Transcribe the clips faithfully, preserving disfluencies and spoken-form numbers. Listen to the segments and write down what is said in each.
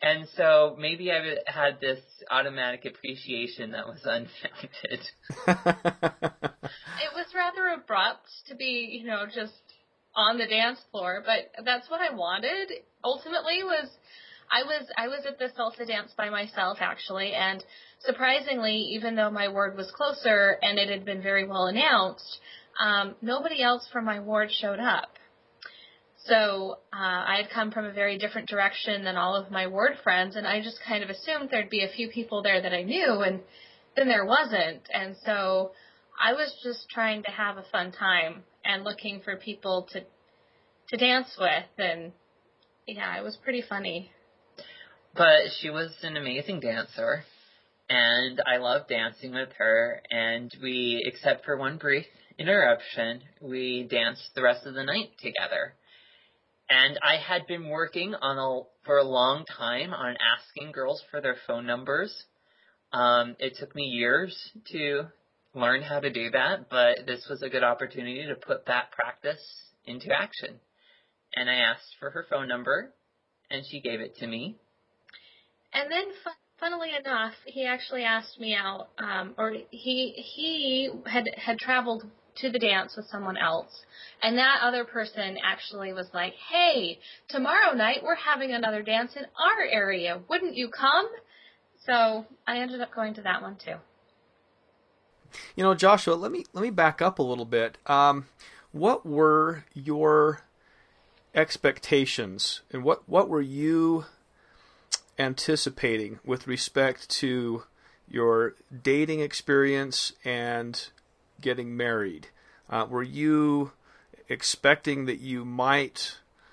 And so maybe I had this automatic appreciation that was unfounded. It was rather abrupt to be, you know, just on the dance floor, but that's what I wanted. Ultimately, was I was I was at the salsa dance by myself, actually, and surprisingly, even though my ward was closer and it had been very well announced, um, nobody else from my ward showed up. So uh, I had come from a very different direction than all of my ward friends, and I just kind of assumed there'd be a few people there that I knew, and then there wasn't. And so I was just trying to have a fun time and looking for people to to dance with, and yeah, it was pretty funny. But she was an amazing dancer, and I loved dancing with her, and we, except for one brief interruption, we danced the rest of the night together. And I had been working on a, for a long time on asking girls for their phone numbers. Um, it took me years to learn how to do that, but this was a good opportunity to put that practice into action. And I asked for her phone number, and she gave it to me. And then, fun, funnily enough, he actually asked me out, um, or he he had had traveled to the dance with someone else. And that other person actually was like, hey, tomorrow night we're having another dance in our area. Wouldn't you come? So I ended up going to that one too. You know, Joshua, let me let me back up a little bit. Um, what were your expectations, and what, what were you anticipating with respect to your dating experience and getting married? Uh, were you expecting that you might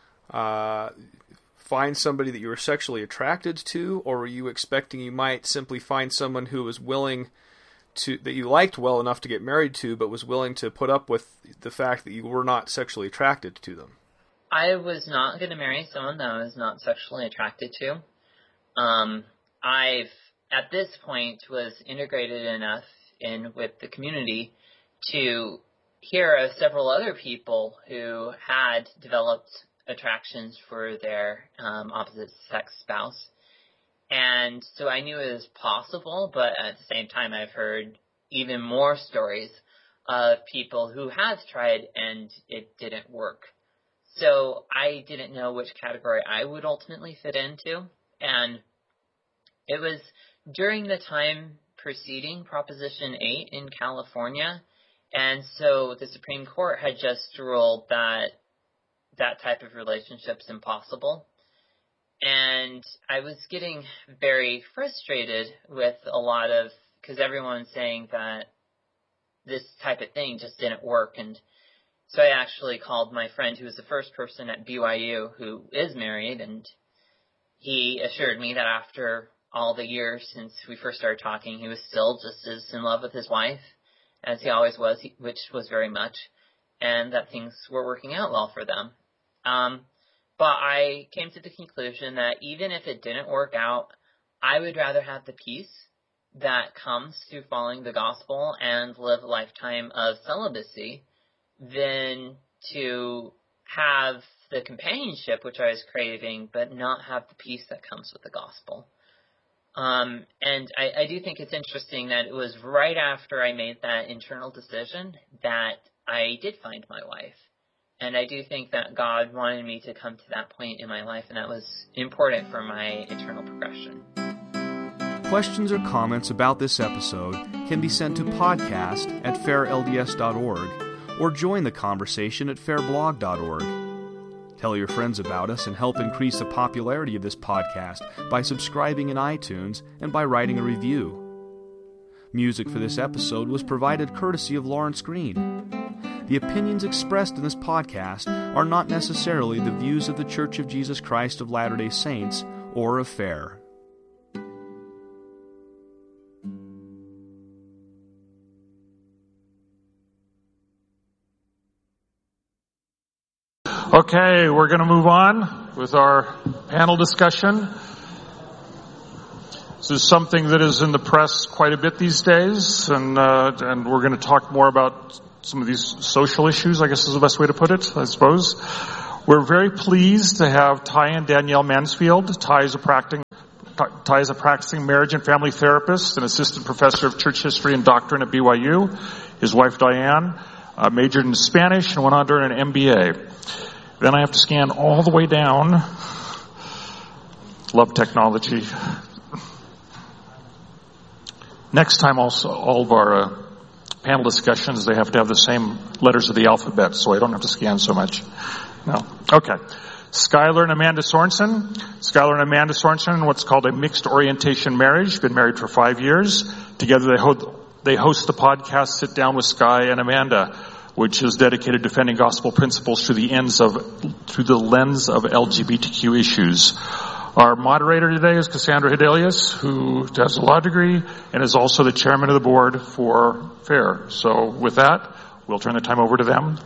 uh, find somebody that you were sexually attracted to, or were you expecting you might simply find someone who was willing to, that you liked well enough to get married to, but was willing to put up with the fact that you were not sexually attracted to them? I was not going to marry someone that I was not sexually attracted to. Um, I've, at this point, was integrated enough in with the community to hear of several other people who had developed attractions for their um, opposite sex spouse. And so I knew it was possible, but at the same time I've heard even more stories of people who have tried and it didn't work. So I didn't know which category I would ultimately fit into. And it was during the time preceding Proposition eight in California. And so the Supreme Court had just ruled that that type of relationship's impossible. And I was getting very frustrated with a lot of, because everyone's saying that this type of thing just didn't work. And so I actually called my friend who was the first person at B Y U who is married, and he assured me that after all the years since we first started talking, he was still just as in love with his wife as he always was, which was very much, and that things were working out well for them. Um, but I came to the conclusion that even if it didn't work out, I would rather have the peace that comes through following the gospel and live a lifetime of celibacy than to have the companionship, which I was craving, but not have the peace that comes with the gospel. Um, and I, I do think it's interesting that it was right after I made that internal decision that I did find my wife. And I do think that God wanted me to come to that point in my life, and that was important for my eternal progression. Questions or comments about this episode can be sent to podcast at fair l d s dot org or join the conversation at fair blog dot org. Tell your friends about us and help increase the popularity of this podcast by subscribing in iTunes and by writing a review. Music for this episode was provided courtesy of Lawrence Green. The opinions expressed in this podcast are not necessarily the views of the Church of Jesus Christ of Latter-day Saints or of FAIR. Okay, we're going to move on with our panel discussion. This is something that is in the press quite a bit these days, and uh, and we're going to talk more about some of these social issues, I guess is the best way to put it, I suppose. We're very pleased to have Ty and Danielle Mansfield. Ty is a practicing, Ty is a practicing marriage and family therapist, an assistant professor of church history and doctrine at B Y U. His wife, Diane, uh, majored in Spanish and went on to earn an M B A. Then I have to scan all the way down. Love technology. Next time also, all of our uh, panel discussions, they have to have the same letters of the alphabet, so I don't have to scan so much. No. Okay. Skylar and Amanda Sorensen. Skylar and Amanda Sorensen, what's called a mixed orientation marriage. Been married for five years. Together they host, they host the podcast Sit Down with Sky and Amanda, which is dedicated to defending gospel principles through the ends of, through the lens of L G B T Q issues. Our moderator today is Cassandra Hidelius, who has a law degree and is also the chairman of the board for FAIR. So with that, we'll turn the time over to them.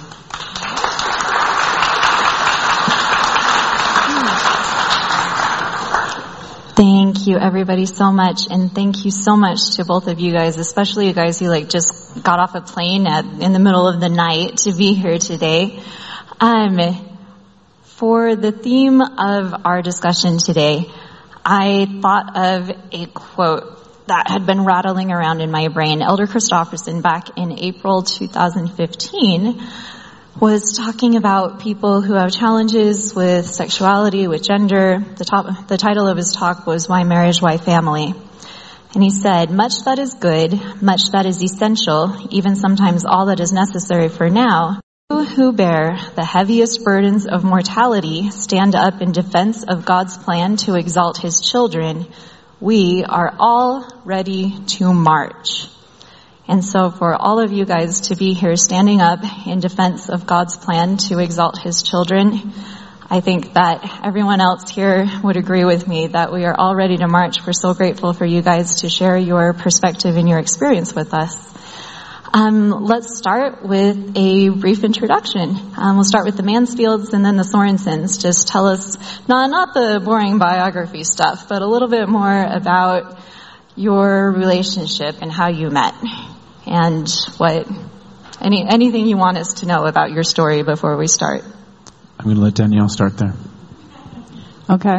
Thank you everybody so much, and thank you so much to both of you guys, especially you guys who like just got off a plane at, in the middle of the night to be here today. Um, for the theme of our discussion today, I thought of a quote that had been rattling around in my brain. Elder Christofferson back in April two thousand fifteen was talking about people who have challenges with sexuality, with gender. The top, the title of his talk was Why Marriage, Why Family? And he said, much that is good, much that is essential, even sometimes all that is necessary for now, who bear the heaviest burdens of mortality stand up in defense of God's plan to exalt his children. We are all ready to march. And so for all of you guys to be here standing up in defense of God's plan to exalt his children, I think that everyone else here would agree with me that we are all ready to march. We're so grateful for you guys to share your perspective and your experience with us. Um, let's start with a brief introduction. Um, we'll start with the Mansfields and then the Sorensens. Just tell us, not, not the boring biography stuff, but a little bit more about your relationship and how you met. And what, any, anything you want us to know about your story before we start. I'm going to let Danielle start there. Okay.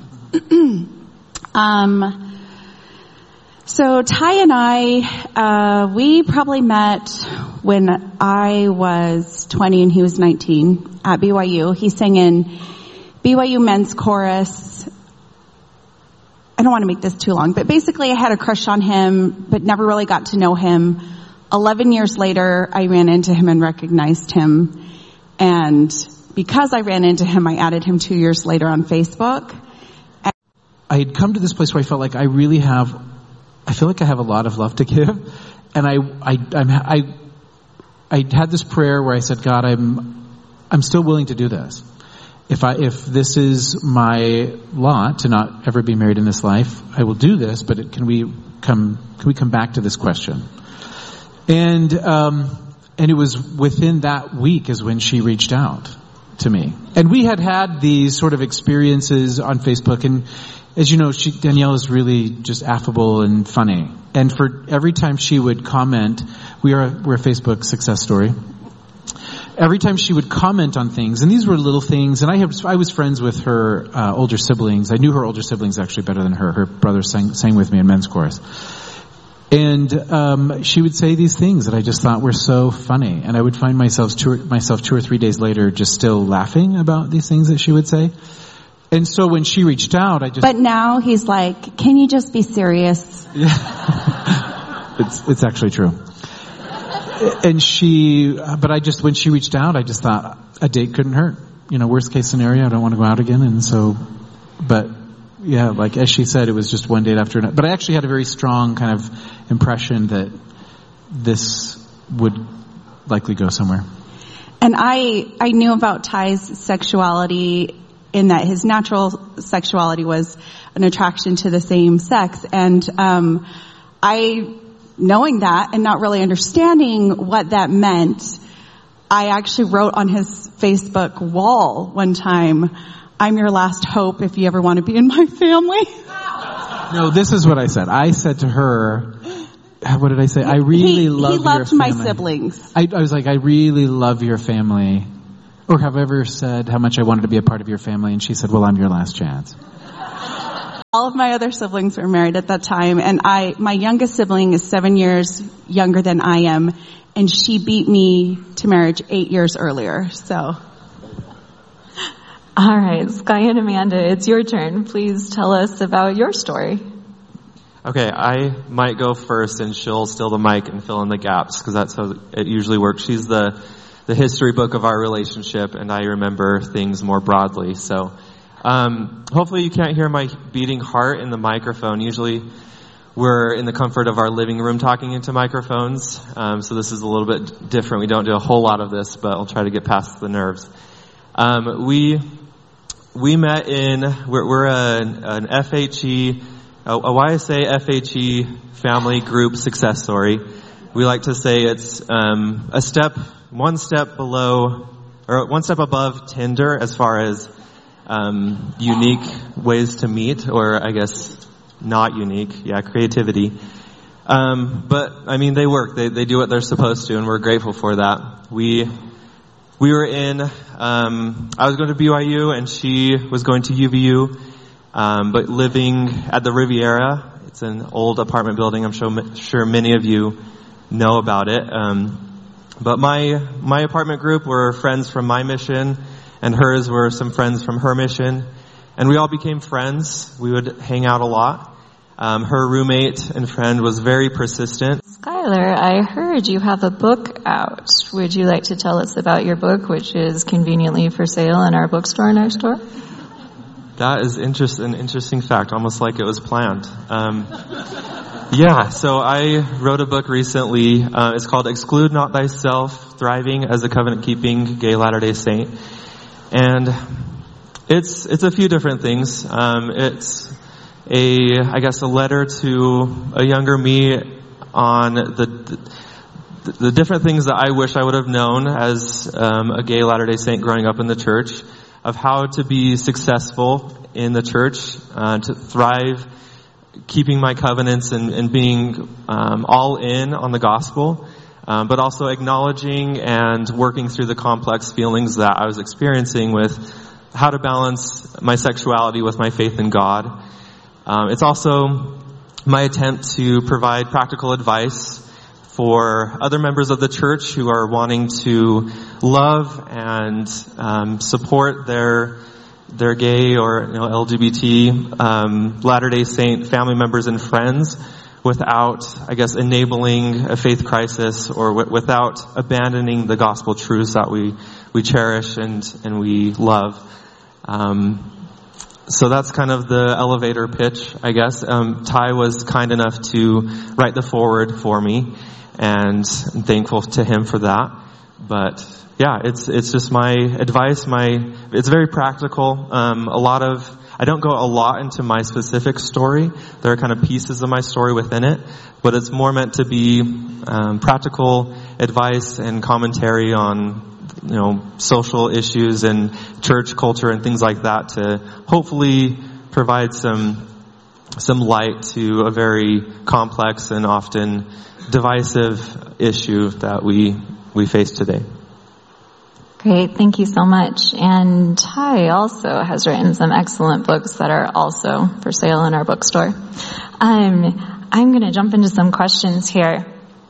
um, so Ty and I, uh, we probably met when I was twenty and he was nineteen at B Y U. He sang in B Y U men's chorus. I don't want to make this too long, but basically I had a crush on him, but never really got to know him. Eleven years later, I ran into him and recognized him. And because I ran into him, I added him two years later on Facebook. And I had come to this place where I felt like I really have, I feel like I have a lot of love to give. And I, I, I'm, I, I had this prayer where I said, God, I'm, I'm still willing to do this. If I, if this is my lot to not ever be married in this life, I will do this, but it, can we come, can we come back to this question? And, um, and it was within that week is when she reached out to me. And we had had these sort of experiences on Facebook, and as you know, she, Danielle is really just affable and funny. And for every time she would comment, we are, we're a Facebook success story. Every time she would comment on things, and these were little things, and I have, I was friends with her uh, older siblings. I knew her older siblings actually better than her. Her brother sang, sang with me in men's chorus. And um she would say these things that I just thought were so funny. And I would find myself two, myself two or three days later just still laughing about these things that she would say. And so when she reached out, I just... But now he's like, can you just be serious? Yeah. it's, it's actually true. And she, but I just, when she reached out, I just thought a date couldn't hurt. You know, worst case scenario, I don't want to go out again. And so, but yeah, like as she said, it was just one date after another. But I actually had a very strong kind of impression that this would likely go somewhere. And I, I knew about Ty's sexuality in that his natural sexuality was an attraction to the same sex. And, um, I, knowing that and not really understanding what that meant, I actually wrote on his Facebook wall one time, I'm your last hope if you ever want to be in my family. No, this is what I said. I said to her, what did I say? I really he, love he your loved family. my siblings. I, I was like, I really love your family. Or have I ever said how much I wanted to be a part of your family? And she said, well, I'm your last chance. All of my other siblings were married at that time, and I, my youngest sibling is seven years younger than I am, and she beat me to marriage eight years earlier, so. All right, Sky and Amanda, it's your turn. Please tell us about your story. Okay, I might go first, and she'll steal the mic and fill in the gaps, because that's how it usually works. She's the, the history book of our relationship, and I remember things more broadly. So, um, hopefully you can't hear my beating heart in the microphone. Usually we're in the comfort of our living room talking into microphones, um, so this is a little bit different. We don't do a whole lot of this, but I'll try to get past the nerves. Um, we we met in we're, we're a, an F H E, a, a Y S A F H E family group success story. We like to say it's um, a step, one step below, or one step above Tinder as far as um, unique ways to meet, or I guess not unique, yeah, creativity. Um, but I mean, they work. They they do what they're supposed to, and we're grateful for that. We we were in. Um, I was going to B Y U, and she was going to U V U, um, but living at the Riviera. It's an old apartment building. I'm sure sure many of you know about it. Um, but my my apartment group were friends from my mission, and hers were some friends from her mission. And we all became friends. We would hang out a lot. Um, her roommate and friend was very persistent. Skylar, I heard you have a book out. Would you like to tell us about your book, which is conveniently for sale in our bookstore next door? That is interest, an interesting fact, almost like it was planned. Um, yeah, so I wrote a book recently. Uh, it's called Exclude Not Thyself, Thriving as a Covenant-Keeping Gay Latter-day Saint. And It's it's a few different things. Um, it's a I guess a letter to a younger me on the the, the different things that I wish I would have known as um, a gay Latter-day Saint growing up in the church, of how to be successful in the church, uh, to thrive, keeping my covenants and, and being um, all in on the gospel, um, but also acknowledging and working through the complex feelings that I was experiencing with how to balance my sexuality with my faith in God. Um, it's also my attempt to provide practical advice for other members of the church who are wanting to love and um, support their their gay or you know, L G B T um, Latter-day Saint family members and friends without, I guess, enabling a faith crisis, or w- without abandoning the gospel truths that we we cherish and and we love. Um, so that's kind of the elevator pitch, I guess. Um, Ty was kind enough to write the foreword for me, and I'm thankful to him for that. But yeah, it's it's just my advice. My it's very practical. Um, a lot of I don't go a lot into my specific story. There are kind of pieces of my story within it, but it's more meant to be um, practical advice and commentary on, you know, social issues and church culture and things like that, to hopefully provide some some light to a very complex and often divisive issue that we we face today. Great, thank you so much. And Ty also has written some excellent books that are also for sale in our bookstore. Um, I'm going to jump into some questions here.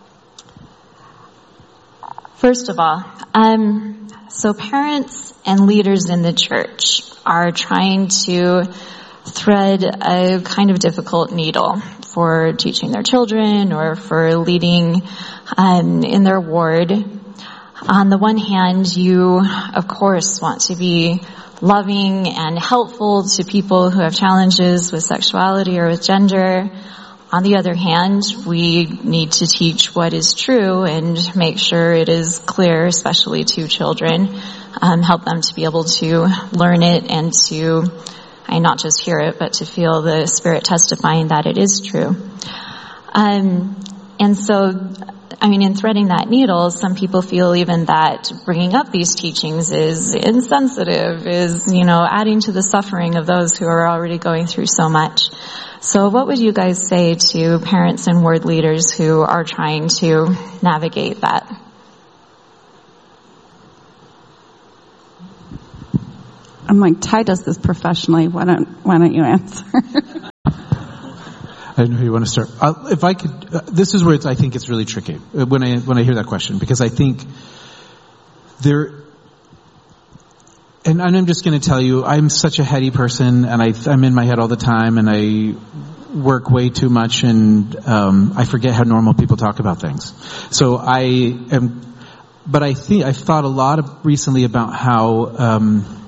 First of all, um, so parents and leaders in the church are trying to thread a kind of difficult needle for teaching their children or for leading um, in their ward. On the one hand, you, of course, want to be loving and helpful to people who have challenges with sexuality or with gender. On the other hand, we need to teach what is true and make sure it is clear, especially to children, um, help them to be able to learn it and to, and not just hear it, but to feel the Spirit testifying that it is true. Um, and so, I mean, in threading that needle, some people feel even that bringing up these teachings is insensitive, is, you know, adding to the suffering of those who are already going through so much. So what would you guys say to parents and ward leaders who are trying to navigate that? I'm like, Ty does this professionally. Why don't, why don't you answer? I don't know who you want to start. Uh, if I could, uh, this is where it's, I think it's really tricky uh, when I when I hear that question, because I think there, and I'm just going to tell you, I'm such a heady person, and I, I'm in my head all the time, and I work way too much, and um, I forget how normal people talk about things. So I am, but I think I've thought a lot of, recently about how um,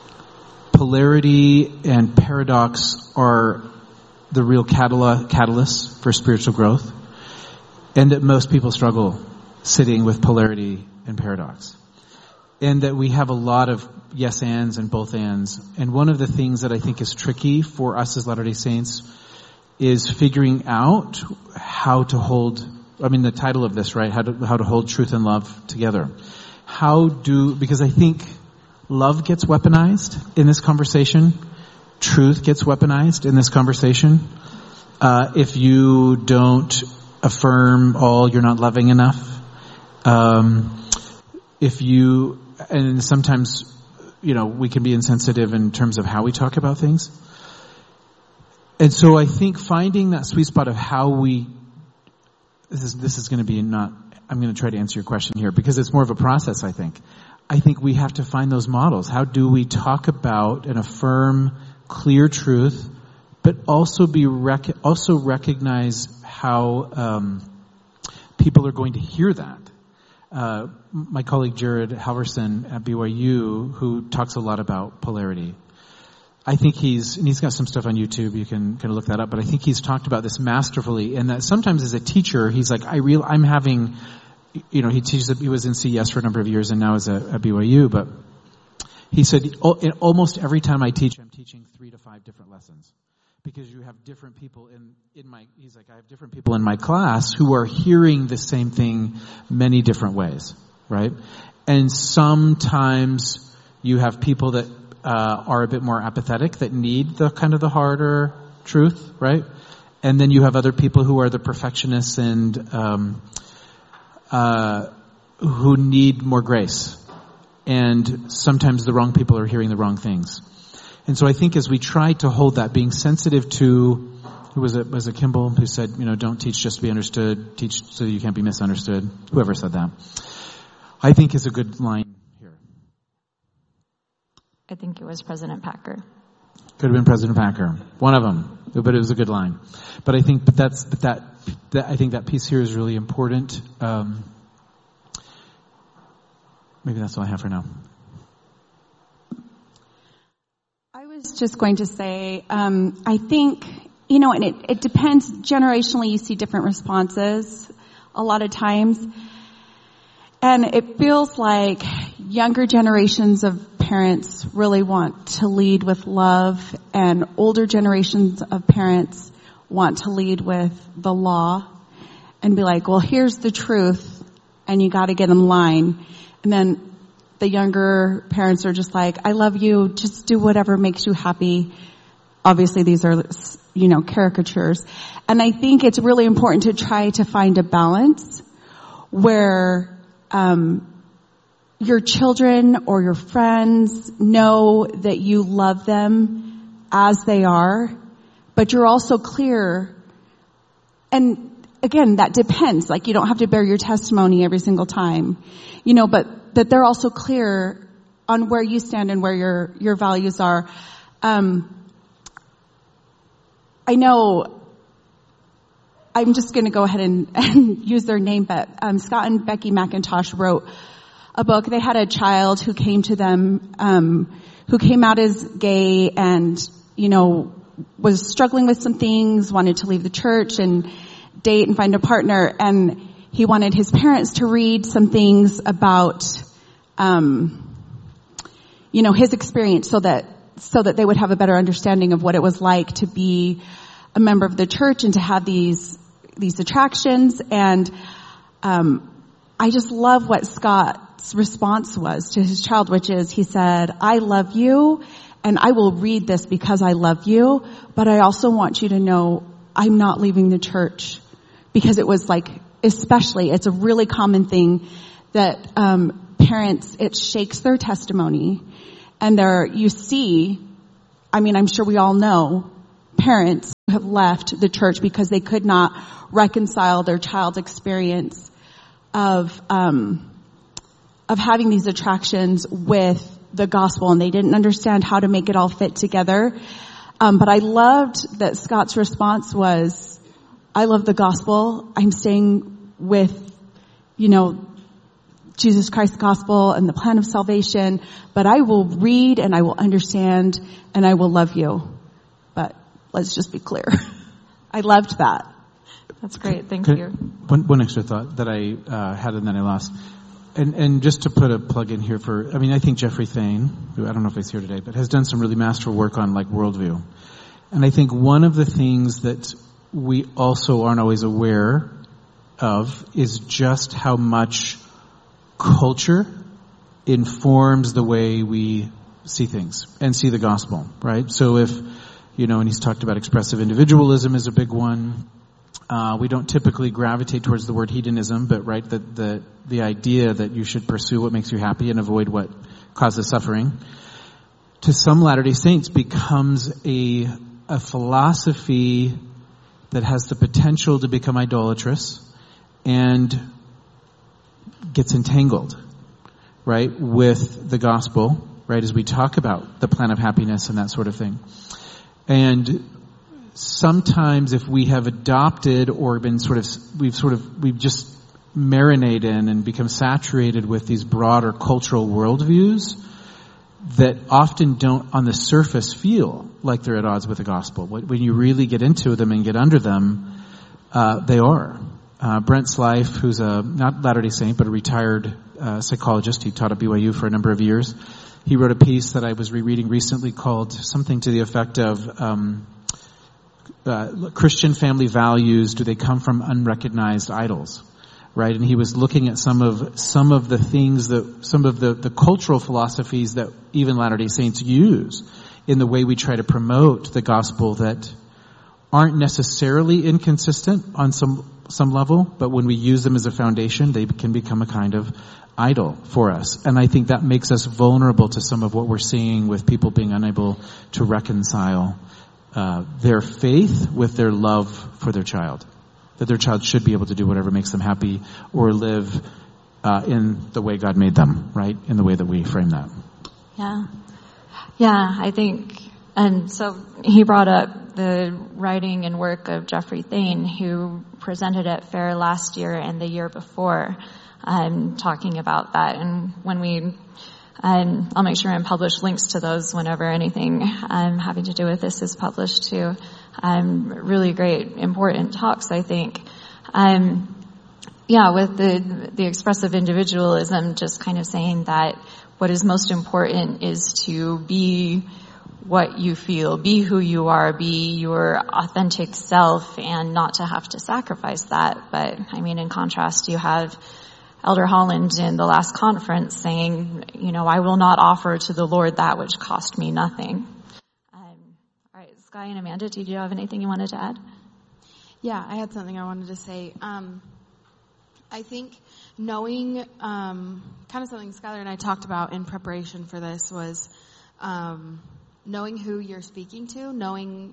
polarity and paradox are the real catalyst catalyst for spiritual growth, and that most people struggle sitting with polarity and paradox, and that we have a lot of yes ands and both ands. And one of the things that I think is tricky for us as Latter-day Saints is figuring out how to hold, I mean the title of this, right? How to, how to hold truth and love together. How do, because I think love gets weaponized in this conversation. Truth gets weaponized in this conversation. Uh, if you don't affirm all, you're not loving enough. Um, if you, and sometimes, you know, we can be insensitive in terms of how we talk about things. And so I think finding that sweet spot of how we, this is, this is going to be not, I'm going to try to answer your question here because it's more of a process, I think. I think we have to find those models. How do we talk about and affirm clear truth, but also be rec- also recognize how um, people are going to hear that. Uh, my colleague Jared Halverson at B Y U, who talks a lot about polarity, I think he's, and he's got some stuff on YouTube, you can kind of look that up, but I think he's talked about this masterfully, and that sometimes as a teacher, he's like, I real, I'm having, you know, he teaches, he was in C E S for a number of years and now is at, at B Y U, but he said, almost every time I teach, I'm teaching three to five different lessons. Because you have different people in, in my, he's like, I have different people in my class who are hearing the same thing many different ways, right? And sometimes you have people that uh, are a bit more apathetic, that need the kind of the harder truth, right? And then you have other people who are the perfectionists and um, uh, who need more grace. And sometimes the wrong people are hearing the wrong things. And so I think as we try to hold that, being sensitive to, who was it, was it Kimball who said, you know, don't teach just to be understood, teach so you can't be misunderstood. Whoever said that. I think is a good line here. I think it was President Packer. Could have been President Packer. One of them. But it was a good line. But I think, but that's, but that, that I think that piece here is really important. Um, maybe that's all I have for now. I was just going to say, um, I think, you know, and it, it depends, generationally you see different responses a lot of times. And it feels like younger generations of parents really want to lead with love, and older generations of parents want to lead with the law and be like, well, here's the truth and you got to get in line. And then the younger parents are just like, I love you, just do whatever makes you happy. Obviously these are, you know, caricatures. And I think it's really important to try to find a balance where um your children or your friends know that you love them as they are, but you're also clear. And again, that depends. Like, you don't have to bear your testimony every single time, you know, but that they're also clear on where you stand and where your, your values are. Um, I know I'm just going to go ahead and, and use their name, but um, Scott and Becky McIntosh wrote a book. They had a child who came to them, um, who came out as gay and, you know, was struggling with some things, wanted to leave the church and date and find a partner. And he wanted his parents to read some things about, um, you know, his experience so that, so that they would have a better understanding of what it was like to be a member of the church and to have these, these attractions. And, um, I just love what Scott's response was to his child, which is, he said, I love you and I will read this because I love you, but I also want you to know I'm not leaving the church. Because it was like, especially, it's a really common thing that um parents, it shakes their testimony. And there, you see, I mean, I'm sure we all know, parents have left the church because they could not reconcile their child's experience of um, of having these attractions with the gospel, and they didn't understand how to make it all fit together. Um, but I loved that Scott's response was, I love the gospel. I'm staying with, you know, Jesus Christ's gospel and the plan of salvation, but I will read and I will understand and I will love you. But let's just be clear. I loved that. That's great. Thank Can, you. One, one extra thought that I uh, had and then I lost. And, and just to put a plug in here for, I mean, I think Jeffrey Thane, who I don't know if he's here today, but has done some really masterful work on like worldview. And I think one of the things that we also aren't always aware of is just how much culture informs the way we see things and see the gospel, right? So if, you know, and he's talked about expressive individualism is a big one. Uh, we don't typically gravitate towards the word hedonism, but right, the, the, the idea that you should pursue what makes you happy and avoid what causes suffering, to some Latter-day Saints becomes a, a philosophy that has the potential to become idolatrous and gets entangled, right, with the gospel, right, as we talk about the plan of happiness and that sort of thing. And sometimes if we have adopted or been sort of, we've sort of, we've just marinated in and become saturated with these broader cultural worldviews that often don't on the surface feel like they're at odds with the gospel. When you really get into them and get under them, uh, they are. Uh, Brent Slife, who's a, not Latter-day Saint, but a retired uh, psychologist, he taught at B Y U for a number of years. He wrote a piece that I was rereading recently called something to the effect of, um, Uh, Christian family values, do they come from unrecognized idols, right? And he was looking at some of some of the things that some of the, the cultural philosophies that even Latter-day Saints use in the way we try to promote the gospel that aren't necessarily inconsistent on some some level, but when we use them as a foundation, they can become a kind of idol for us. And I think that makes us vulnerable to some of what we're seeing with people being unable to reconcile Uh, their faith with their love for their child. That their child should be able to do whatever makes them happy or live uh, in the way God made them, right? In the way that we frame that. Yeah. Yeah, I think, and so he brought up the writing and work of Jeffrey Thane, who presented at FAIR last year and the year before, um, talking about that. And when we Um, I'll make sure and publish links to those whenever anything um, having to do with this is published too. Um, really great, important talks, I think. Um, yeah, with the the expressive individualism, just kind of saying that what is most important is to be what you feel, be who you are, be your authentic self, and not to have to sacrifice that. But I mean, in contrast, you have Elder Holland in the last conference saying, you know, I will not offer to the Lord that which cost me nothing. Um, all right, Sky and Amanda, did you have anything you wanted to add? Yeah, I had something I wanted to say. Um, I think knowing, um, kind of something Skylar and I talked about in preparation for this was um, knowing who you're speaking to, knowing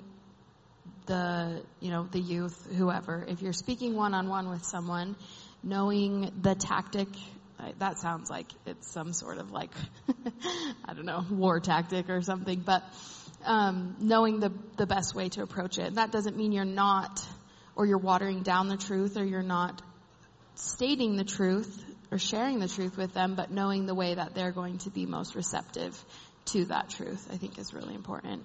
the, you know, the youth, whoever. If you're speaking one-on-one with someone, knowing the tactic, that sounds like it's some sort of like, I don't know, war tactic or something, but um, knowing the the best way to approach it. That doesn't mean you're not, or you're watering down the truth, or you're not stating the truth or sharing the truth with them, but knowing the way that they're going to be most receptive to that truth, I think is really important.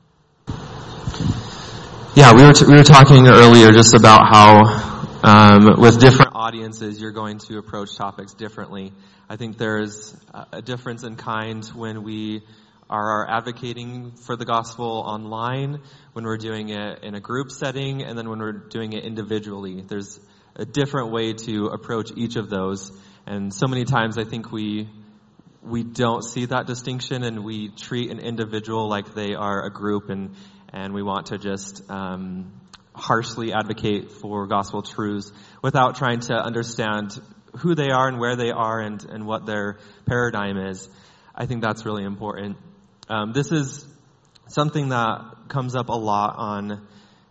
Yeah, we were t- we were talking earlier just about how Um, with different audiences, you're going to approach topics differently. I think there's a difference in kind when we are advocating for the gospel online, when we're doing it in a group setting, and then when we're doing it individually. There's a different way to approach each of those. And so many times I think we we don't see that distinction, and we treat an individual like they are a group, and, and we want to just um harshly advocate for gospel truths without trying to understand who they are and where they are and, and what their paradigm is. I think that's really important. Um, this is something that comes up a lot on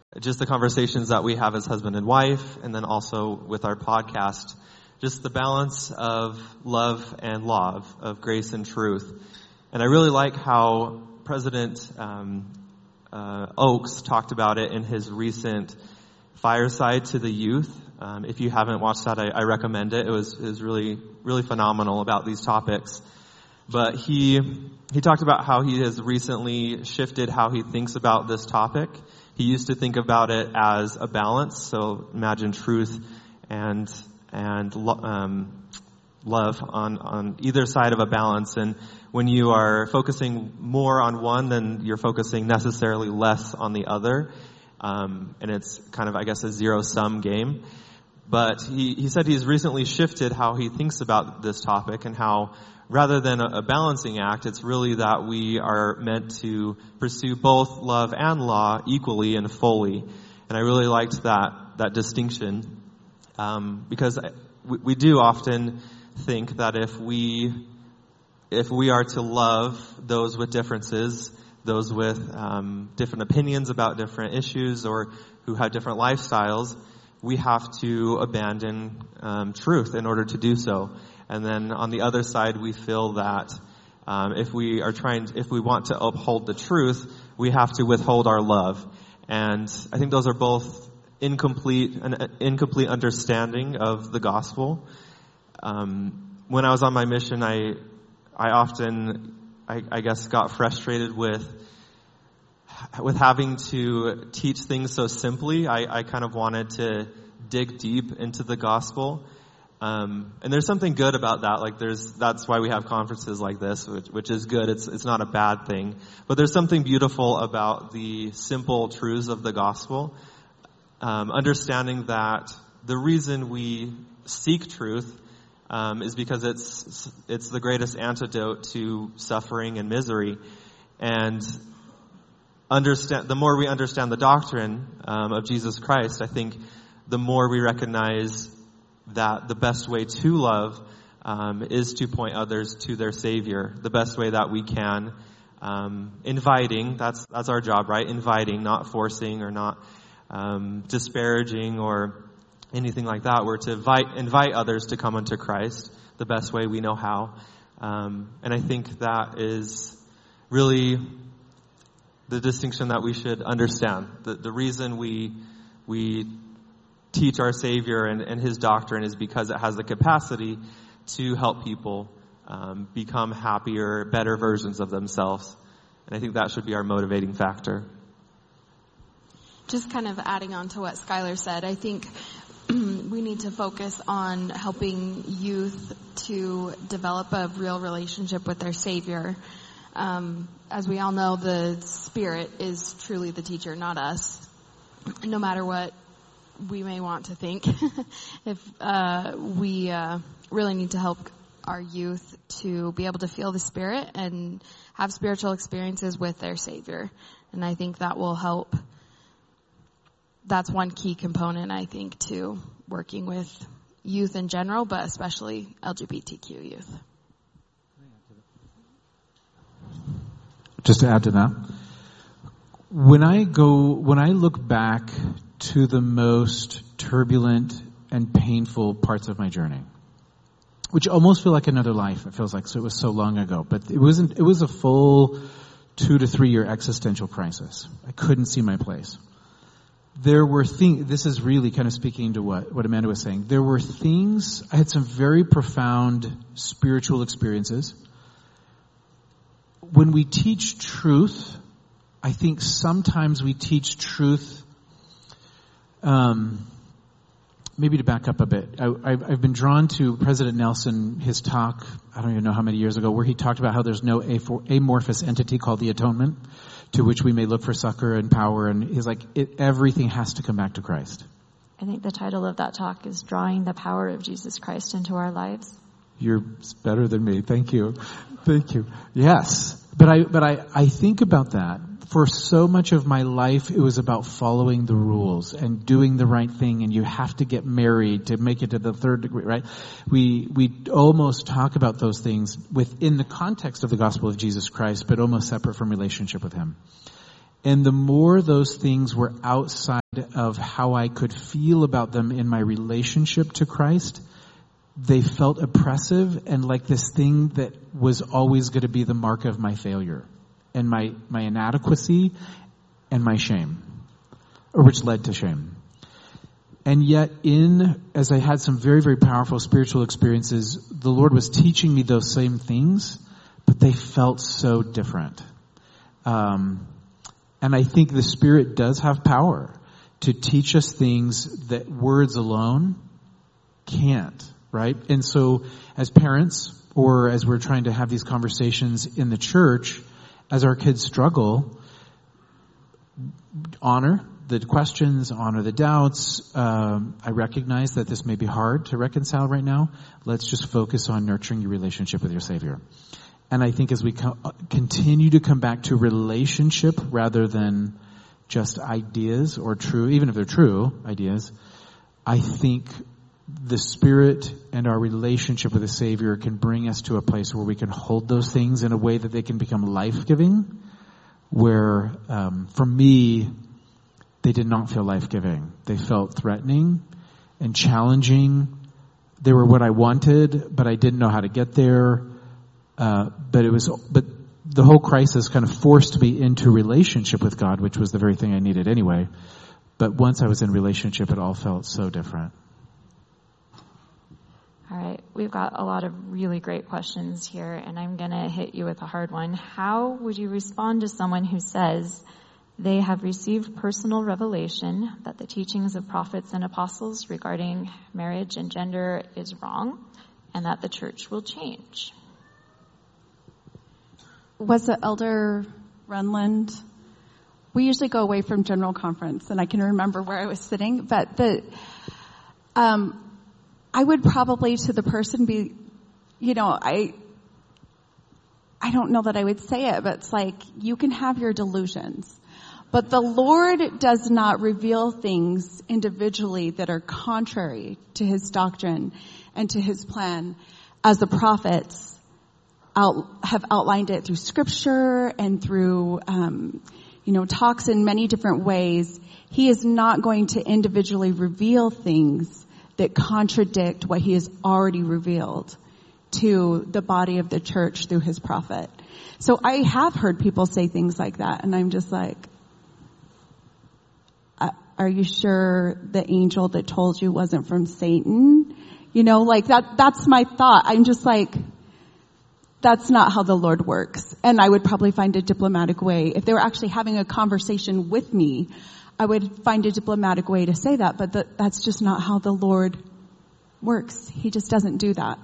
just the conversations that we have as husband and wife, and then also with our podcast, just the balance of love and law, of, of grace and truth. And I really like how President um, uh, Oaks talked about it in his recent Fireside to the Youth. Um, if you haven't watched that, I, I recommend it. It was, it was really, really phenomenal about these topics. But he he talked about how he has recently shifted how he thinks about this topic. He used to think about it as a balance. So imagine truth and and um, love on on either side of a balance. And when you are focusing more on one, then you're focusing necessarily less on the other. Um, and it's kind of, I guess, a zero-sum game. But he, he said he's recently shifted how he thinks about this topic, and how rather than a, a balancing act, it's really that we are meant to pursue both love and law equally and fully. And I really liked that that distinction, um, because we, we do often think that if we if we are to love those with differences, those with um, different opinions about different issues, or who have different lifestyles, we have to abandon um, truth in order to do so. And then on the other side, we feel that um, if we are trying, if we want to uphold the truth, we have to withhold our love. And I think those are both incomplete, an incomplete understanding of the gospel. Um, when I was on my mission, I, I often, I, I guess, got frustrated with with having to teach things so simply. I, I kind of wanted to dig deep into the gospel. Um, and there's something good about that. Like there's, that's why we have conferences like this, which, which is good. It's, it's not a bad thing. But there's something beautiful about the simple truths of the gospel. Um, understanding that the reason we seek truth, um, is because it's, it's the greatest antidote to suffering and misery. And understand, the more we understand the doctrine, um, of Jesus Christ, I think the more we recognize that the best way to love um, is to point others to their Savior. The best way that we can, um, inviting. That's that's our job, right? Inviting, not forcing or not um, disparaging or anything like that. We're to invite invite others to come unto Christ the best way we know how. Um, and I think that is really the distinction that we should understand. The, the reason we we teach our Savior and, and His doctrine is because it has the capacity to help people um, become happier, better versions of themselves. And I think that should be our motivating factor. Just kind of adding on to what Skylar said, I think we need to focus on helping youth to develop a real relationship with their Savior. Um, as we all know, the Spirit is truly the teacher, not us. No matter what we may want to think, if uh, we uh, really need to help our youth to be able to feel the Spirit and have spiritual experiences with their Savior. And I think that will help. That's one key component, I think, to working with youth in general, but especially L G B T Q youth. Just to add to that, when I go, when I look back to the most turbulent and painful parts of my journey, which almost feel like another life, it feels like, so it was so long ago, but it wasn't, it was a full two to three year existential crisis. I couldn't see my place. There were things, this is really kind of speaking to what, what Amanda was saying. There were things, I had some very profound spiritual experiences. When we teach truth, I think sometimes we teach truth, um, maybe to back up a bit. I, I've, I've been drawn to President Nelson, his talk, I don't even know how many years ago, where he talked about how there's no amorphous entity called the atonement, to which we may look for succor and power. And he's like, it, everything has to come back to Christ. I think the title of that talk is Drawing the Power of Jesus Christ into Our Lives. You're better than me. Thank you. Thank you. Yes. But I, but I, I think about that. For so much of my life, it was about following the rules and doing the right thing, and you have to get married to make it to the third degree, right? We, we almost talk about those things within the context of the gospel of Jesus Christ, but almost separate from relationship with Him. And the more those things were outside of how I could feel about them in my relationship to Christ, they felt oppressive and like this thing that was always going to be the mark of my failure and my, my inadequacy and my shame, or which led to shame. And yet in, as I had some very, very powerful spiritual experiences, the Lord was teaching me those same things, but they felt so different. Um, and I think the Spirit does have power to teach us things that words alone can't, right? And so as parents, or as we're trying to have these conversations in the church, as our kids struggle, honor the questions, honor the doubts. Um, I recognize that this may be hard to reconcile right now. Let's just focus on nurturing your relationship with your Savior. And I think as we co- continue to come back to relationship rather than just ideas or true, even if they're true ideas, I think the Spirit and our relationship with the Savior can bring us to a place where we can hold those things in a way that they can become life-giving, where um, for me, they did not feel life-giving. They felt threatening and challenging. They were what I wanted, but I didn't know how to get there. Uh, but it was, but the whole crisis kind of forced me into relationship with God, which was the very thing I needed anyway. But once I was in relationship, it all felt so different. All right, we've got a lot of really great questions here, and I'm going to hit you with a hard one. How would you respond to someone who says they have received personal revelation that the teachings of prophets and apostles regarding marriage and gender is wrong, and that the church will change? Was it Elder Runland? We usually go away from General Conference, and I can remember where I was sitting, but the, um, I would probably to the person be, you know, I, I don't know that I would say it, but it's like, you can have your delusions, but the Lord does not reveal things individually that are contrary to His doctrine and to His plan, as the prophets out, have outlined it through Scripture and through, um, you know, talks in many different ways. He is not going to individually reveal things that contradict what He has already revealed to the body of the church through His prophet. So I have heard people say things like that, and I'm just like, are you sure the angel that told you wasn't from Satan? You know, like that, that's my thought. I'm just like, that's not how the Lord works. And I would probably find a diplomatic way. If they were actually having a conversation with me, I would find a diplomatic way to say that, but the, that's just not how the Lord works. He just doesn't do that.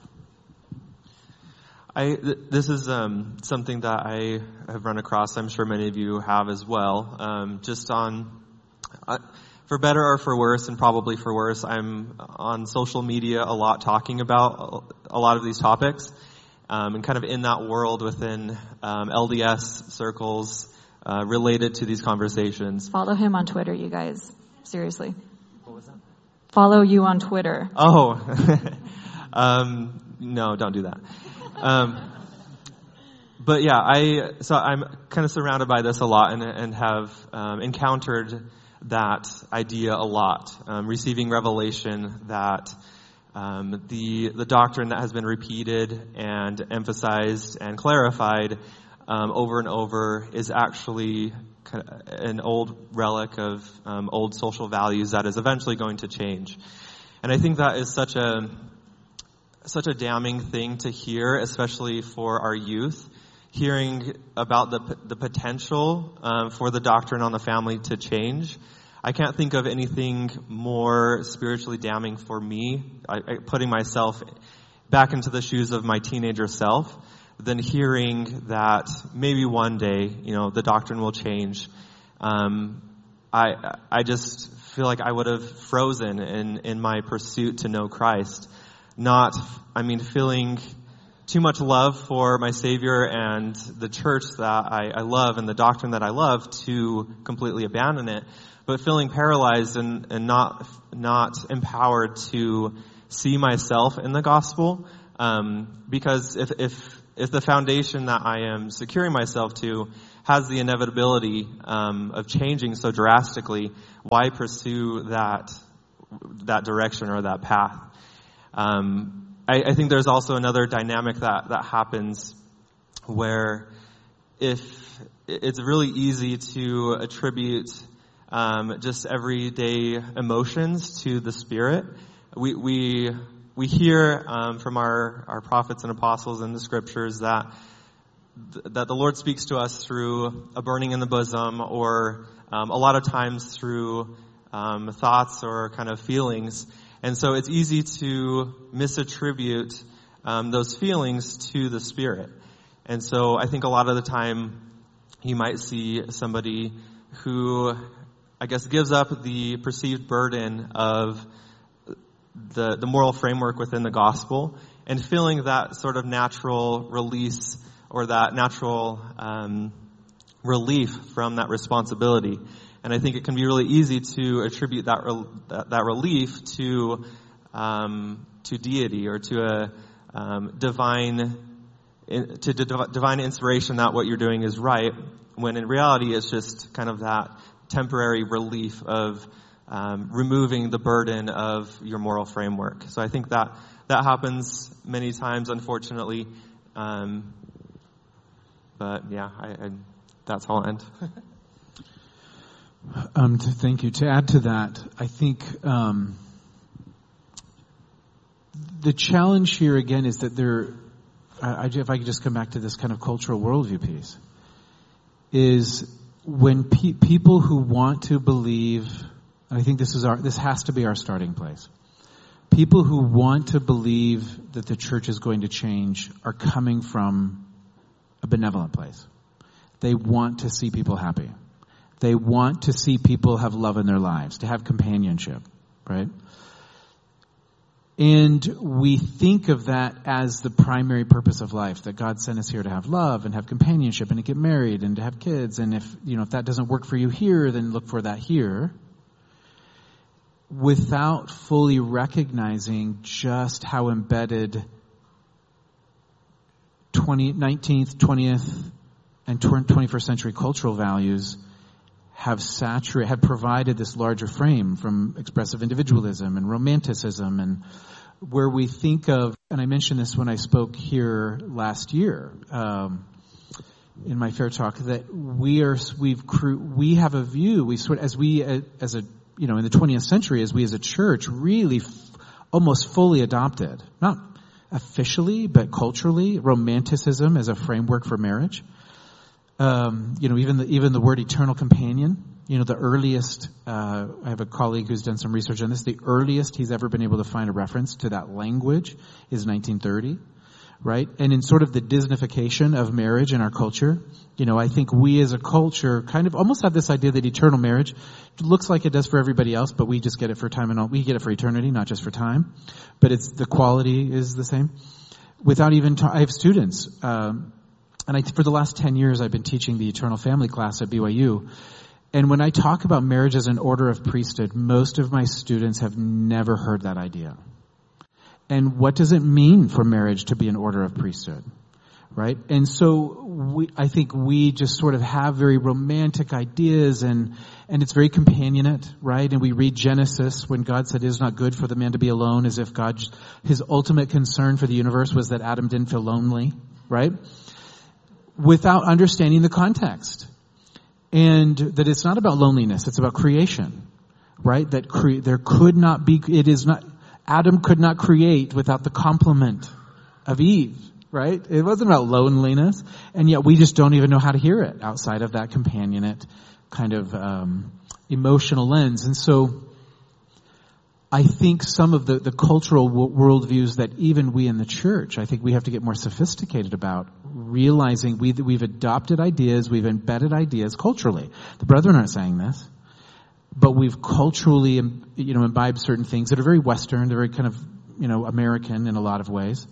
I, th- this is um, something that I have run across. I'm sure many of you have as well. Um, just on, uh, for better or for worse, and probably for worse, I'm on social media a lot talking about a lot of these topics, um, and kind of in that world within um, L D S circles uh, related to these conversations. Follow him on Twitter, you guys. Seriously. What was that? Follow you on Twitter. Oh, um, no, don't do that. Um, but yeah, I, so I'm kind of surrounded by this a lot and, and have, um, encountered that idea a lot, um, receiving revelation that, um, the, the doctrine that has been repeated and emphasized and clarified, um, over and over is actually kind of an old relic of, um, old social values that is eventually going to change. And I think that is such a, such a damning thing to hear, especially for our youth, hearing about the the potential um, for the doctrine on the family to change. I can't think of anything more spiritually damning for me, I, I, putting myself back into the shoes of my teenager self, than hearing that maybe one day, you know, the doctrine will change. Um, I I just feel like I would have frozen in in my pursuit to know Christ. Not, I mean, feeling too much love for my Savior and the church that I, I love and the doctrine that I love to completely abandon it, but feeling paralyzed and, and not not empowered to see myself in the gospel. Um, because if if if the foundation that I am securing myself to has the inevitability um, of changing so drastically, why pursue that that direction or that path? Um, I, I think there's also another dynamic that, that happens where if it's really easy to attribute um, just everyday emotions to the Spirit. We we we hear um, from our, our prophets and apostles in the Scriptures that that the Lord speaks to us through a burning in the bosom, or um, a lot of times through um, thoughts or kind of feelings. And so it's easy to misattribute um, those feelings to the Spirit. And so I think a lot of the time you might see somebody who, I guess, gives up the perceived burden of the, the moral framework within the gospel and feeling that sort of natural release or that natural um, relief from that responsibility. And I think it can be really easy to attribute that re- that, that relief to um, to deity or to a um, divine to div- divine inspiration that what you're doing is right, when in reality it's just kind of that temporary relief of um, removing the burden of your moral framework. So I think that that happens many times, unfortunately. Um, but yeah, I, I, that's how I'll end. Um, to, thank you. To add to that, I think um, the challenge here again is that there, I, I, if I could just come back to this kind of cultural worldview piece, is when pe- people who want to believe, and I think this is our, this has to be our starting place. People who want to believe that the church is going to change are coming from a benevolent place. They want to see people happy. They want to see people have love in their lives, to have companionship, right? And we think of that as the primary purpose of life, that God sent us here to have love and have companionship and to get married and to have kids. And if, you know, if that doesn't work for you here, then look for that here, without fully recognizing just how embedded twentieth, nineteenth, twentieth, and twenty-first century cultural values have saturated, have provided this larger frame from expressive individualism and romanticism, and where we think of, and I mentioned this when I spoke here last year um, in my fair talk, that we are we've we have a view we sort as we as a you know in the twentieth century as we as a church really f- almost fully adopted, not officially but culturally, romanticism as a framework for marriage. Um, you know, even the, even the word eternal companion, you know, the earliest, uh, I have a colleague who's done some research on this, the earliest he's ever been able to find a reference to that language is nineteen thirty, right? And in sort of the Disneyfication of marriage in our culture, you know, I think we as a culture kind of almost have this idea that eternal marriage looks like it does for everybody else, but we just get it for time and all, we get it for eternity, not just for time, but it's, the quality is the same. Without even, ta- I have students, um, And I, for the last ten years, I've been teaching the Eternal Family class at B Y U. And when I talk about marriage as an order of priesthood, most of my students have never heard that idea. And what does it mean for marriage to be an order of priesthood? Right? And so we, I think we just sort of have very romantic ideas, and, and it's very companionate, right? And we read Genesis when God said it is not good for the man to be alone, as if God, his ultimate concern for the universe was that Adam didn't feel lonely, right? Without understanding the context. And that it's not about loneliness, it's about creation, right? That cre- there could not be, it is not, Adam could not create without the complement of Eve, right? It wasn't about loneliness, and yet we just don't even know how to hear it outside of that companionate kind of um, emotional lens. And so I think some of the, the cultural w- worldviews that even we in the church, I think we have to get more sophisticated about, realizing we, we've adopted ideas, we've embedded ideas culturally. The brethren aren't saying this, but we've culturally, you know, imbibed certain things that are very Western, they're very kind of, you know, American in a lot of ways,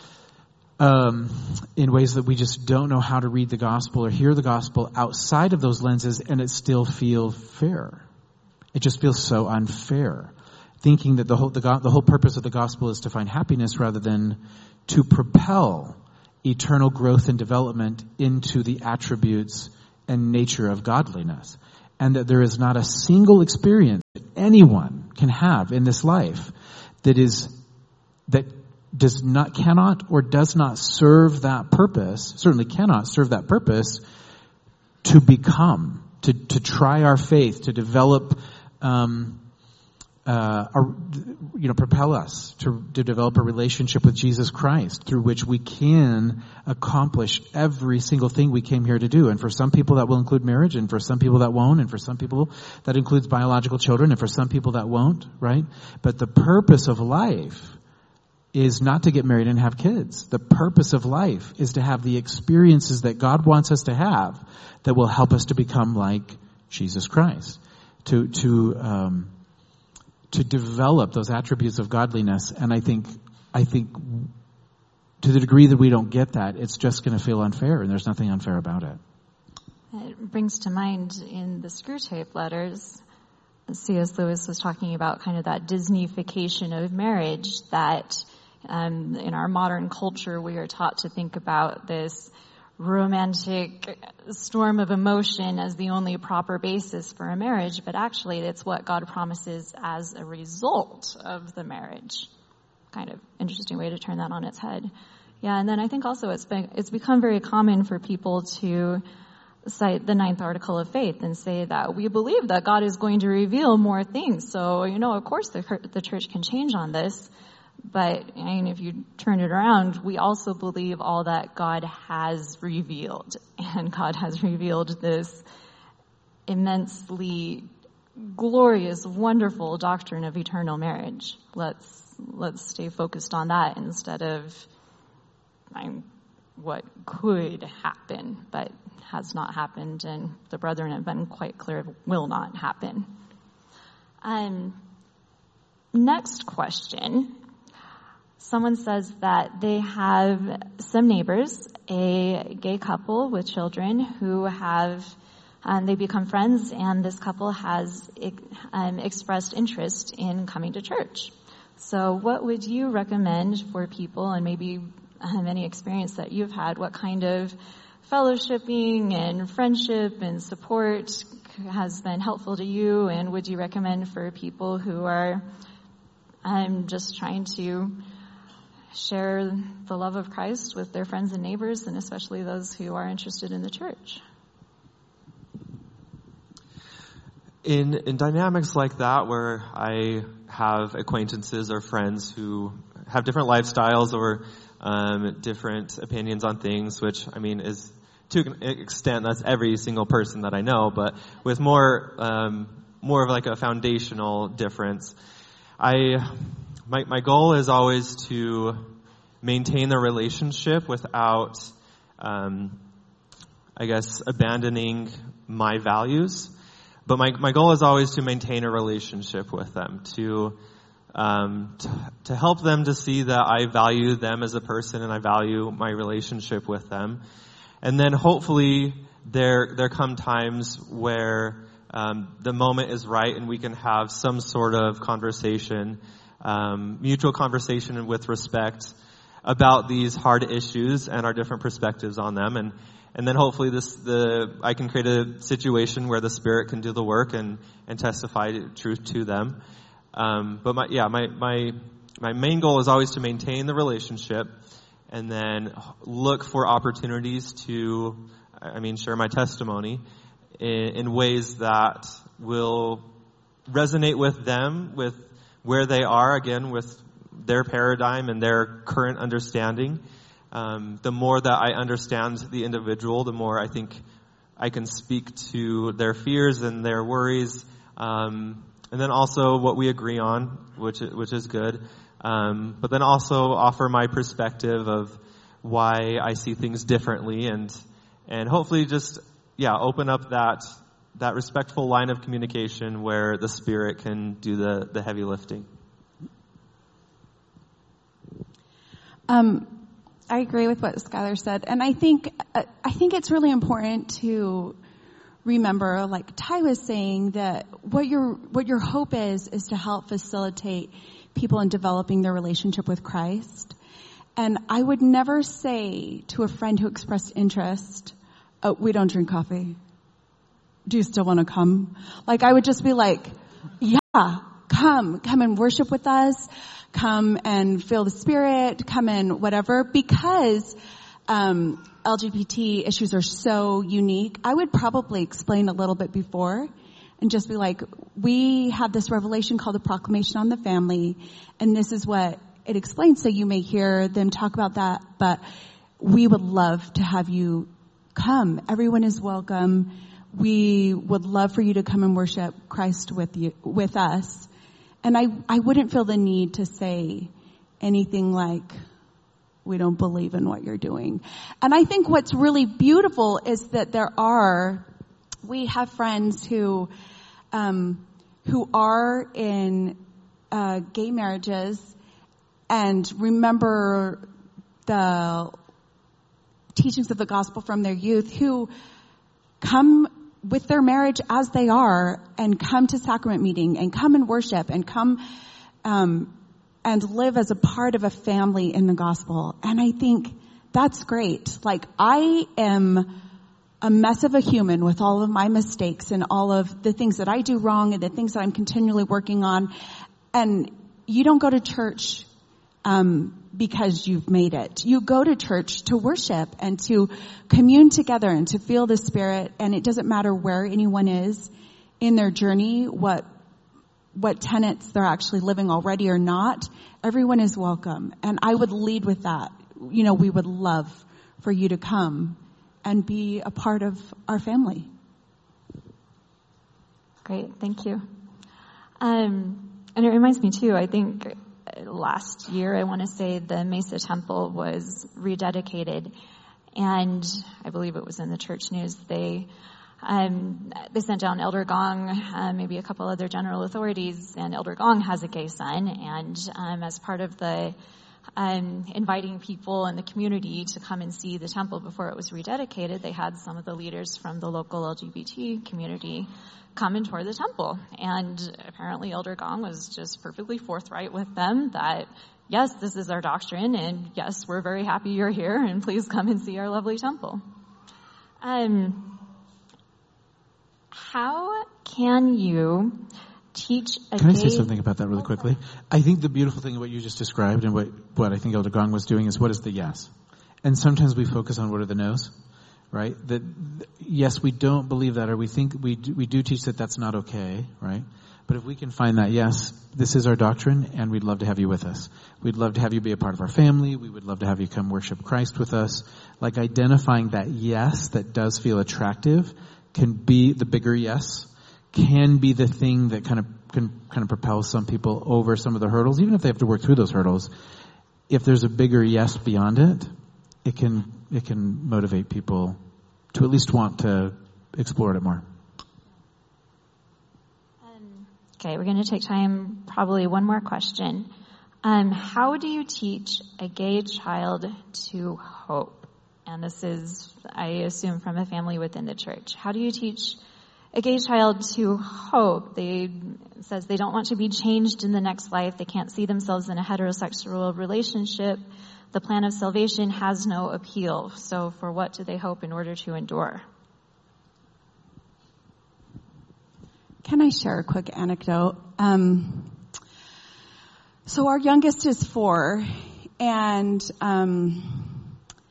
um, in ways that we just don't know how to read the gospel or hear the gospel outside of those lenses, and it still feels fair. It just feels so unfair. Thinking that the whole the, the whole purpose of the gospel is to find happiness rather than to propel eternal growth and development into the attributes and nature of godliness. And that there is not a single experience that anyone can have in this life that is, that does not, cannot or does not serve that purpose, certainly cannot serve that purpose to become, to, to try our faith, to develop, um, uh, our, you know, propel us to, to develop a relationship with Jesus Christ through which we can accomplish every single thing we came here to do. And for some people that will include marriage, and for some people that won't, and for some people that includes biological children, and for some people that won't, right? But the purpose of life is not to get married and have kids. The purpose of life is to have the experiences that God wants us to have that will help us to become like Jesus Christ. To, to, um, to develop those attributes of godliness. And I think, I think to the degree that we don't get that, it's just going to feel unfair, and there's nothing unfair about it. It brings to mind in the Screwtape Letters, C S Lewis was talking about kind of that Disneyfication of marriage, that um, in our modern culture we are taught to think about this romantic storm of emotion as the only proper basis for a marriage, but actually it's what God promises as a result of the marriage. Kind of interesting way to turn that on its head. Yeah, and then I think also it's been, it's become very common for people to cite the ninth article of faith and say that we believe that God is going to reveal more things. So, you know, of course the, the church can change on this. But, I mean, if you turn it around, we also believe all that God has revealed. And God has revealed this immensely glorious, wonderful doctrine of eternal marriage. Let's let's stay focused on that instead of I mean, what could happen, but has not happened, and the brethren have been quite clear will not happen. Um, next question. Someone says that they have some neighbors, a gay couple with children who have, um, they become friends, and this couple has um, expressed interest in coming to church. So what would you recommend for people, and maybe um, any experience that you've had, what kind of fellowshipping and friendship and support has been helpful to you, and would you recommend for people who are um, just trying to share the love of Christ with their friends and neighbors, and especially those who are interested in the church? In in dynamics like that, where I have acquaintances or friends who have different lifestyles or um, different opinions on things, which, I mean, is to an extent, that's every single person that I know, but with more um, more of like a foundational difference, I... My my goal is always to maintain the relationship without, um, I guess, abandoning my values. But my my goal is always to maintain a relationship with them, to um, to, to help them to see that I value them as a person and I value my relationship with them. And then hopefully there there come times where um, the moment is right and we can have some sort of conversation. Um, mutual conversation with respect about these hard issues and our different perspectives on them, and and then hopefully this the I can create a situation where the Spirit can do the work and and testify truth to them. Um, but my yeah my my my main goal is always to maintain the relationship, and then look for opportunities to I mean share my testimony in, in ways that will resonate with them, with where they are, again, with their paradigm and their current understanding. Um, the more that I understand the individual, the more I think I can speak to their fears and their worries, um, and then also what we agree on, which which is good. Um, but then also offer my perspective of why I see things differently, and and hopefully just yeah open up that. that respectful line of communication where the Spirit can do the, the heavy lifting. Um, I agree with what Skylar said, and I think uh, I think it's really important to remember, like Ty was saying, that what your what your hope is is to help facilitate people in developing their relationship with Christ. And I would never say to a friend who expressed interest, "Oh, we don't drink coffee." do you still want to come? Like, I would just be like, yeah, come, come and worship with us. Come and feel the Spirit. Come and whatever. Because um, L G B T issues are so unique, I would probably explain a little bit before and just be like, we have this revelation called the Proclamation on the Family, and this is what it explains. So you may hear them talk about that, but we would love to have you come. Everyone is welcome. We would love for you to come and worship Christ with you, with us. And I, I wouldn't feel the need to say anything like, we don't believe in what you're doing. And I think what's really beautiful is that there are, we have friends who, um, who are in, uh, gay marriages and remember the teachings of the gospel from their youth, who come with their marriage as they are and come to sacrament meeting and come and worship and come um and live as a part of a family in the gospel. And I think that's great. Like, I am a mess of a human with all of my mistakes and all of the things that I do wrong and the things that I'm continually working on. And you don't go to church um because you've made it. You go to church to worship and to commune together and to feel the Spirit. And it doesn't matter where anyone is in their journey, what what tenets they're actually living already or not. Everyone is welcome. And I would lead with that. You know, we would love for you to come and be a part of our family. Great, thank you. Um, and it reminds me too, I think last year, I want to say, the Mesa Temple was rededicated, and I believe it was in the church news. They um, they sent down Elder Gong, uh, maybe a couple other general authorities, and Elder Gong has a gay son, and um, as part of the um, inviting people in the community to come and see the temple before it was rededicated, they had some of the leaders from the local L G B T community come and tour the temple. And apparently Elder Gong was just perfectly forthright with them that, yes, this is our doctrine, and yes, we're very happy you're here, and please come and see our lovely temple. Um, how can you teach a Can I gay... say something about that really quickly? I think the beautiful thing of what you just described and what, what I think Elder Gong was doing is, what is the yes? And sometimes we focus on what are the no's. Right? That, yes, we don't believe that, or we think we do, we do teach that that's not okay, right? But if we can find that, yes, this is our doctrine, and we'd love to have you with us. We'd love to have you be a part of our family. We would love to have you come worship Christ with us. Like, identifying that yes that does feel attractive can be the bigger yes, can be the thing that kind of can kind of propel some people over some of the hurdles, even if they have to work through those hurdles. If there's a bigger yes beyond it, it can it can motivate people to at least want to explore it more. Um, okay, we're going to take time, probably one more question. Um, how do you teach a gay child to hope? And this is, I assume, from a family within the church. How do you teach a gay child to hope? They it says they don't want to be changed in the next life. They can't see themselves in a heterosexual relationship. The plan of salvation has no appeal. So for what do they hope in order to endure? Can I share a quick anecdote? Um, so our youngest is four, and um,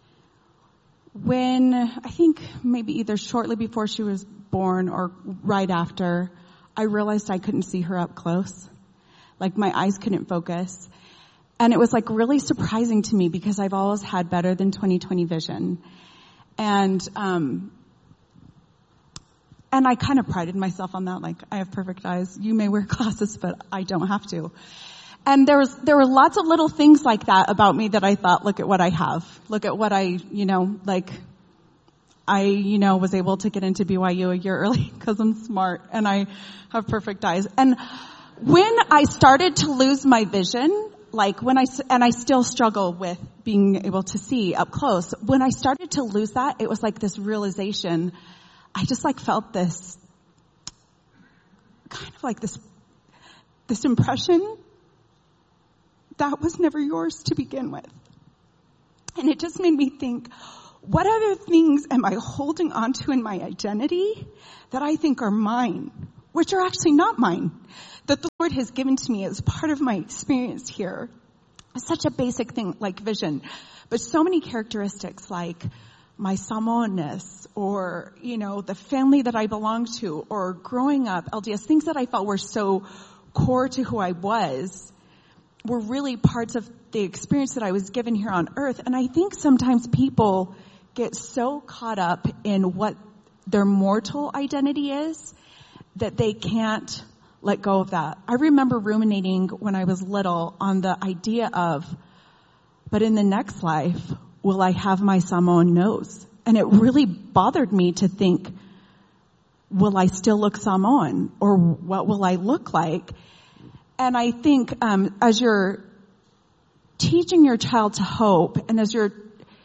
when, I think maybe either shortly before she was born or right after, I realized I couldn't see her up close. Like, my eyes couldn't focus. And it was like really surprising to me, because I've always had better than twenty twenty vision. And, um, and I kind of prided myself on that. Like, I have perfect eyes. You may wear glasses, but I don't have to. And there was, there were lots of little things like that about me that I thought, look at what I have. Look at what I, you know, like, I, you know, was able to get into B Y U a year early because I'm smart and I have perfect eyes. And when I started to lose my vision, like when I, and I still struggle with being able to see up close. When I started to lose that, it was like this realization. I just like felt this, kind of like this, this impression that was never yours to begin with. And it just made me think, What other things am I holding onto in my identity that I think are mine, which are actually not mine, that the Lord has given to me as part of my experience here? It's such a basic thing like vision, but so many characteristics like my Samoanness, or, you know, the family that I belong to, or growing up, L D S, things that I felt were so core to who I was, were really parts of the experience that I was given here on earth. And I think sometimes people get so caught up in what their mortal identity is that they can't let go of that. I remember ruminating when I was little on the idea of, but in the next life, will I have my Samoan nose? And it really bothered me to think, will I still look Samoan? Or what will I look like? And I think um, as you're teaching your child to hope, and as you're,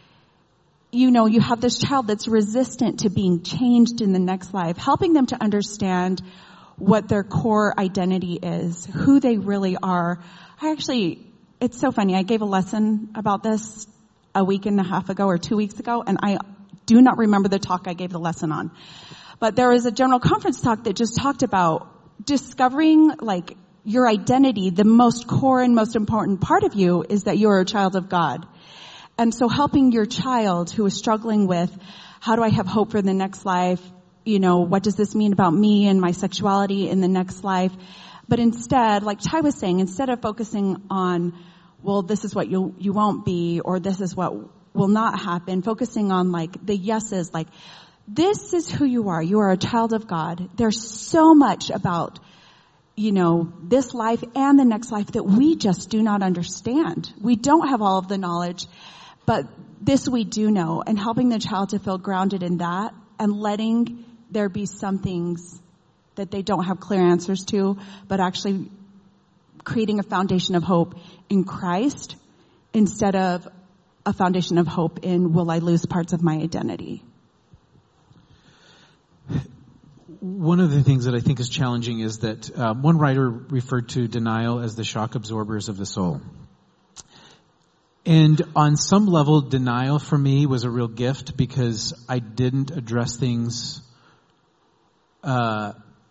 you know, you have this child that's resistant to being changed in the next life, helping them to understand what their core identity is, who they really are. I actually, it's so funny, I gave a lesson about this a week and a half ago or two weeks ago, and I do not remember the talk I gave the lesson on. But there was a general conference talk that just talked about discovering, like, your identity. The most core and most important part of you is that you're a child of God. And so helping your child who is struggling with, how do I have hope for the next life? You know, what does this mean about me and my sexuality in the next life? But instead, like Ty was saying, instead of focusing on, well, this is what you you won't be, or this is what will not happen, focusing on like the yeses, like this is who you are. You are a child of God. There's so much about, you know, this life and the next life that we just do not understand. We don't have all of the knowledge, but this we do know, and helping the child to feel grounded in that and letting there be some things that they don't have clear answers to, but actually creating a foundation of hope in Christ instead of a foundation of hope in, will I lose parts of my identity? One of the things that I think is challenging is that uh, one writer referred to denial as the shock absorbers of the soul. And on some level, denial for me was a real gift because I didn't address things. Uh,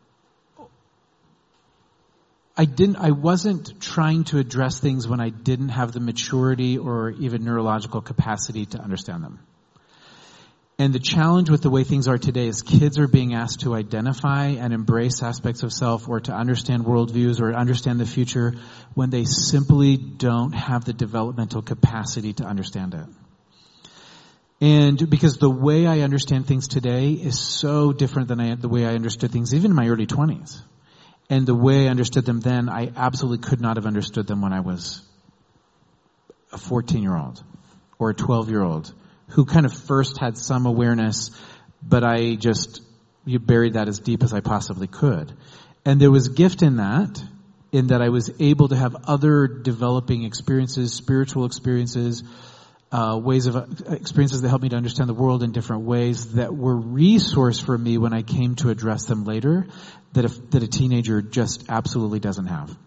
I didn't. I wasn't trying to address things when I didn't have the maturity or even neurological capacity to understand them. And the challenge with the way things are today is kids are being asked to identify and embrace aspects of self or to understand worldviews or understand the future when they simply don't have the developmental capacity to understand it. And because the way I understand things today is so different than I, the way I understood things even in my early twenties. And the way I understood them then, I absolutely could not have understood them when I was a fourteen-year-old or a twelve-year-old. Who kind of first had some awareness, but I just you buried that as deep as I possibly could. And there was gift in that, in that I was able to have other developing experiences, spiritual experiences, uh, ways of uh, experiences that helped me to understand the world in different ways that were resource for me when I came to address them later, that a, that a teenager just absolutely doesn't have.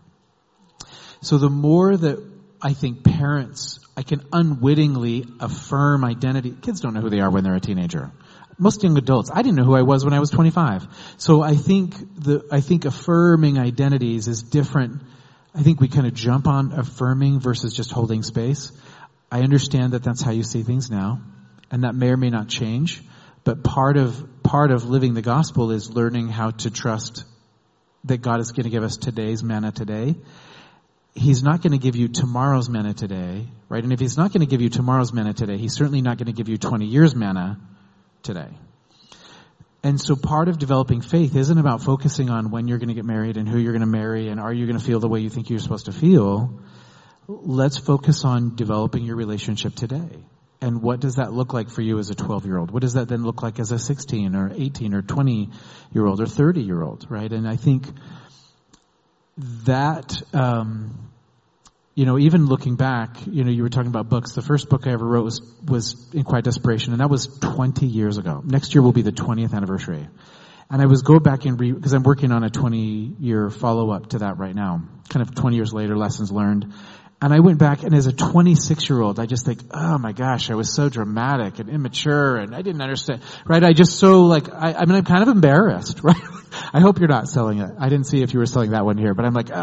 So the more that I think parents, I can unwittingly affirm identity. Kids don't know who they are when they're a teenager. Most young adults, I didn't know who I was when I was twenty-five. So I think the, I think affirming identities is different. I think we kind of jump on affirming versus just holding space. I understand that that's how you see things now, and that may or may not change. But part of, part of living the gospel is learning how to trust that God is going to give us today's manna today. He's not going to give you tomorrow's manna today, right? And if he's not going to give you tomorrow's manna today, he's certainly not going to give you twenty years manna today. And so part of developing faith isn't about focusing on when you're going to get married and who you're going to marry and are you going to feel the way you think you're supposed to feel. Let's focus on developing your relationship today. And what does that look like for you as a twelve-year-old? What does that then look like as a sixteen or eighteen or twenty-year-old or thirty-year-old, right? And I think that, um, you know, even looking back, you know, you were talking about books. The first book I ever wrote was, was In Quiet Desperation, and that was twenty years ago. Next year will be the twentieth anniversary. And I was go back and re, because I'm working on a twenty-year follow-up to that right now, kind of twenty years later, lessons learned. And I went back, and as a twenty-six-year-old, I just think, oh my gosh, I was so dramatic and immature, and I didn't understand, right? I just so like, I, I mean, I'm kind of embarrassed, right? I hope you're not selling it. I didn't see if you were selling that one here, but I'm like,